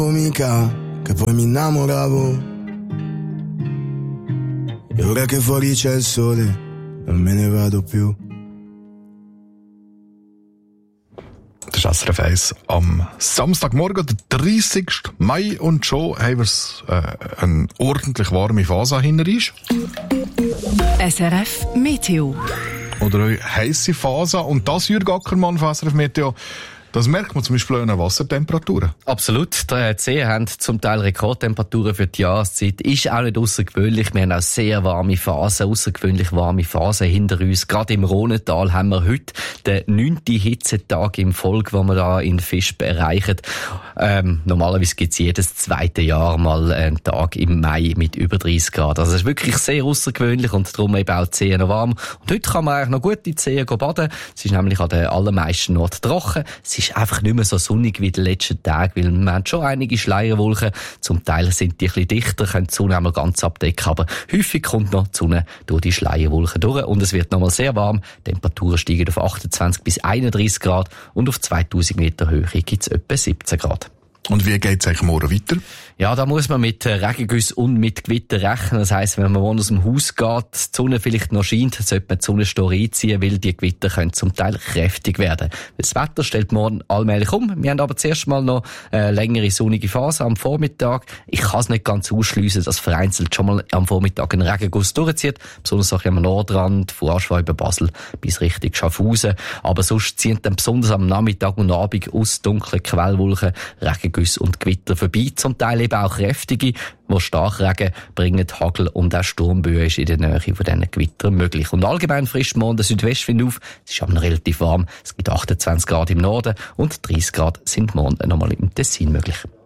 Mica, che poi mi innamoravo. E ora che fuori c'è il sole, non me ne vado più. Das ist SRF 1 am Samstagmorgen, der 30. Mai, und schon haben wir eine ordentlich warme Phase hinter uns. SRF Meteo. Oder eine heisse Phase. Und das, Jürg Ackermann von SRF Meteo, das merkt man zum Beispiel an den Wassertemperaturen. Absolut. Die Seen haben zum Teil Rekordtemperaturen für die Jahreszeit. Ist auch nicht außergewöhnlich. Wir haben auch sehr warme Phasen, außergewöhnlich warme Phasen hinter uns. Gerade im Rhonental haben wir heute den 9. Hitzetag im Folge, den wir da in Visp erreichen. Normalerweise gibt es jedes zweite Jahr mal einen Tag im Mai mit über 30 Grad. Also es ist wirklich sehr außergewöhnlich und darum eben auch die Seen noch warm. Und heute kann man eigentlich noch gut in die Seen baden. Es ist nämlich an den allermeisten Orten trocken. Es ist einfach nicht mehr so sonnig wie die letzten Tage, weil wir haben schon einige Schleierwolken. Zum Teil sind die ein bisschen dichter, können die Sonne einmal ganz abdecken, aber häufig kommt noch die Sonne durch die Schleierwolken durch und es wird nochmal sehr warm. Die Temperaturen steigen auf 28 bis 31 Grad und auf 2000 Meter Höhe gibt es etwa 17 Grad. Und wie geht es eigentlich morgen weiter? Ja, da muss man mit Regengüssen und mit Gewitter rechnen. Das heisst, wenn man aus dem Haus geht, die Sonne vielleicht noch scheint, sollte man die Sonnenstore einziehen, weil die Gewitter können zum Teil kräftig werden. Das Wetter stellt morgen allmählich um. Wir haben aber zuerst mal noch eine längere sonnige Phase am Vormittag. Ich kann es nicht ganz ausschliessen, dass vereinzelt schon mal am Vormittag ein Regenguss durchzieht. Besonders auch am Nordrand, von Aarschweiz über Basel bis Richtung Schaffhausen. Aber sonst ziehen dann besonders am Nachmittag und Abend aus dunklen Quellwolken Regengüsse und Gewitter vorbei. Zum Teil eben auch kräftige, wo Starkregen bringen, Hagel und auch Sturmböen ist in der Nähe von diesen Gewittern möglich. Und allgemein frischt morgen der Südwestwind auf. Es ist aber relativ warm. Es gibt 28 Grad im Norden und 30 Grad sind morgen nochmal im Tessin möglich.